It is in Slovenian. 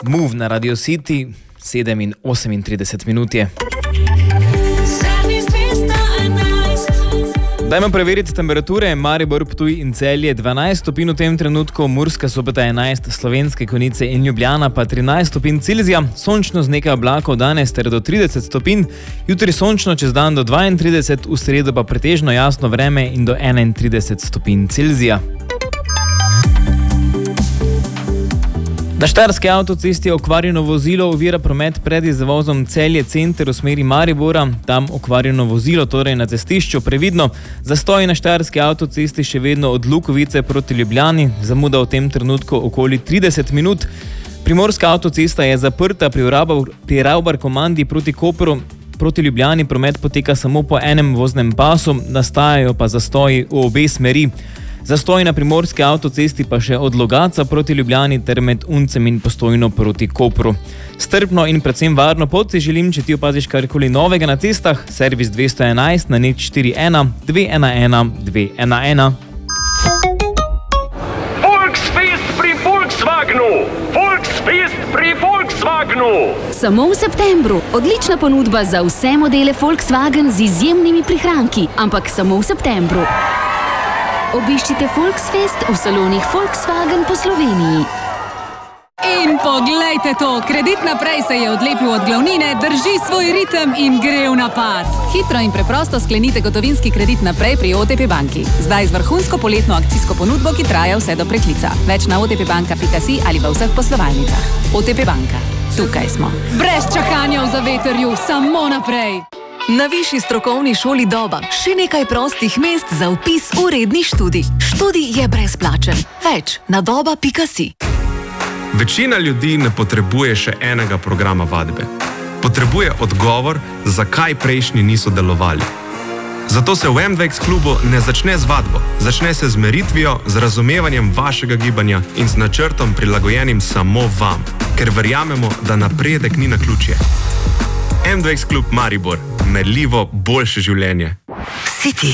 Move na Radio City, 7:38 minut je. Dajmo preveriti temperature. Maribor, Ptuj in Celje 12 stopinj v tem trenutku, Murska Sobota 11, Slovenske Konjice in Ljubljana pa 13 stopinj Celzija, sončno z nekaj oblakov danes ter do 30 stopinj, jutri sončno čez dan do 32, v sredo pa pretežno jasno vreme in do 31 stopinj Celzija. Na štajerski avtocesti okvarjeno vozilo ovira promet pred izvozom Celje center v smeri Maribora, tam okvarjeno vozilo, torej na cestišču previdno. Zastoj na štajerski avtocesti še vedno od Lukovice proti Ljubljani, zamuda v tem trenutku okoli 30 minut. Primorska avtocesta je zaprta pri Ravbar-Komandi proti Kopru. Proti Ljubljani promet poteka samo po enem voznem pasu, nastajajo pa zastoji v obe smeri. Zastoj na primorski avtocesti pa še od Logatca proti Ljubljani ter med Uncem in Postojno proti Kopru. Strpno in predvsem varno pot si želim, če ti opaziš karkoli novega na cestah, servis 211 na nič 41 211 211. Volksfest pri Volkswagenu! Volksfest pri Volkswagenu! Samo v septembru. Odlična ponudba za vse modele Volkswagen z izjemnimi prihranki, ampak samo v septembru. Obiščite Volksfest v salonih Volkswagen po Sloveniji. In poglejte to, Kredit naprej se je odlepil od glavnine, drži svoj ritem in gre v napad. Hitro in preprosto sklenite gotovinski kredit naprej pri OTP banki. Zdaj z vrhunsko poletno akcijsko ponudbo, ki traja vse do preklica. Več na otpbanka.si ali v vseh poslovalnicah. OTP banka. Tukaj smo. Brez čakanja v zavetrju, samo naprej. Na Višji strokovni šoli Doba še nekaj prostih mest za vpis v redni študij. Študij je brezplačen. Več na doba.si. Večina ljudi ne potrebuje še enega programa vadbe. Potrebuje odgovor, zakaj prejšnji niso delovali. Zato se v MDX klubu ne začne z vadbo, začne se z meritvijo, z razumevanjem vašega gibanja in z načrtom prilagojenim samo vam, ker verjamemo, da napredek ni naključje. MDX klub Maribor, merljivo boljše življenje. City.